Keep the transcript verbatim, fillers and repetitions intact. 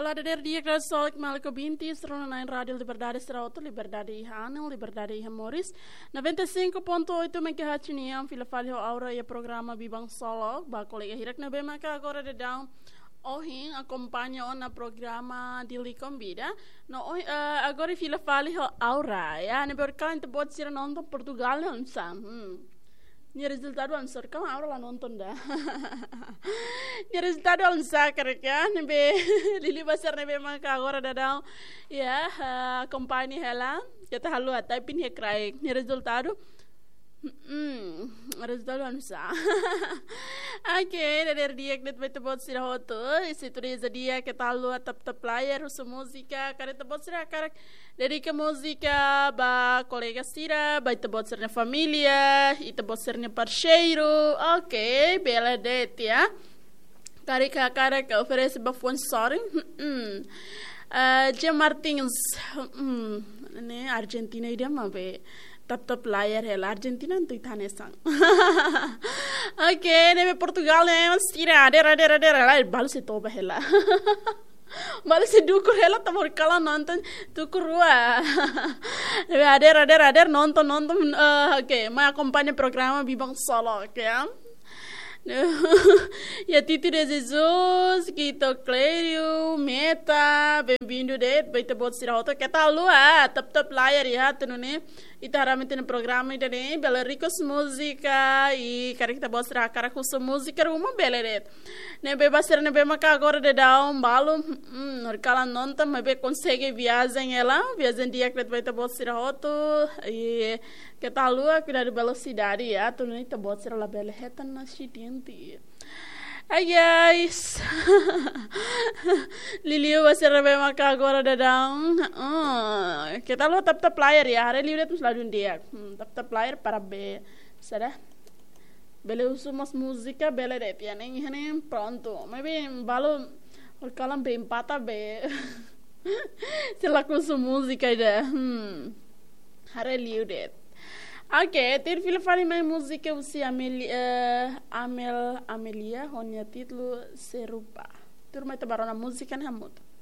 Olá, der dia que sou que mal binti, estou na rádio Liberdade Serauto, Liberdade Hanel, Liberdade Hamoris. noventa e cinco ponto oito megahertz niam, fila falho aura e programa Bibang Solo, ba colega hirak na bema ka agora de down. Ohin acompanha na programa de Licombida. No uh, agora fila falho aura, ya, ne berkala inte bot sira nonton Portugal non sam. Hmm. Ni resultado ansor kam aura la nonton da. Ni resultado ansar kareka ne be lili basar ne be maka agora da down. Ya, uh, acompanha ela, kita halu atai pin he crai. Ni resultado Hmm, resultado ansar. Okay, dari dia que vai te bot sira hoto, esse tureza dia que tá lua tap tap player, usa música, cara te bot sira cara dari que música ba colega sira, vai te bot sira família, e te bot sira parceiro. Okay, bela det ya. Cara que cara que oferece ba sponsor. Hmm. Uh, Jim Martins, hmm, ne Argentina ida mabe. Tap tap layar hela Argentina tu itane sang. Okay, nebe Portugal ne stira adera adera adera la balu se toba hela. Balu se dukur hela tamor kala nonton tukurua. Nebe adera adera adera nonton nonton uh, okay, mai acompanha programa Bibang Solo, okay? E a Titi de Jesus, Quito Clério, Meta, bem-vindo de Baita Bot Sirauto, que tal lua, tap tap layar ya, tu ne, itaramento no programa ida ne, bela ricos música e cara que tá mostra cara com sua música uma bela de, ne beba ser ne beba cá agora de dar um balo, hum, orcala nonta, mas be consegue viagem ela, viagem dia que Baita Bot Sirauto e que tal lua, cuidar de velocidade ya, tu ne tá bot ser la bela reta na chitinha. Ai guys, Liliu vai rebe maka agora dadang. Oh, kita lo tap tap player ya, hari Liliu tu selalu dia. Hmm, tap tap player para be, será? Bele uso mas música bele det ya, nem nem pronto. Maybe balo orkalam be empata be. Sila kuso música ida. Hmm, hari Liliu det. Okay, ter fila fali mai música usi Amelia, uh, Amel Amelia, honya título Serupa. Tur mai tabarona música na muta.